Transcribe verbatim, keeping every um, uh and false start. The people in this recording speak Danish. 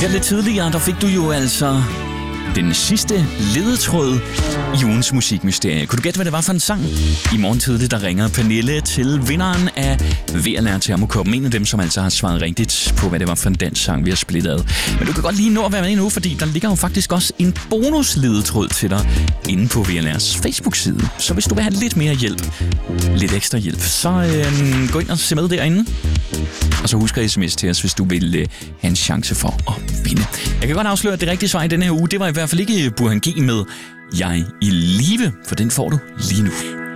Her lidt tidligere, der fik du jo altså den sidste ledetråd i ugens musikmysterie. Kunne du gætte, hvad det var for en sang? I morgen tidlig, der ringer Pernille til vinderen af V L R Termokoppen. En af dem, som altså har svaret rigtigt på, hvad det var for en dansk sang, vi har splittet ad. Men du kan godt lige nå at være med nu, fordi der ligger jo faktisk også en bonusledetråd til dig inde på V L R's Facebook-side. Så hvis du vil have lidt mere hjælp, lidt ekstra hjælp, så øh, gå ind og se med derinde. Og så husk at sms til os, hvis du vil øh, have en chance for at vinde. Jeg kan godt afsløre, at det rigtige svar i denne her uge, det var i hvert fald ikke Burhan G med Jeg i live, for den får du lige nu.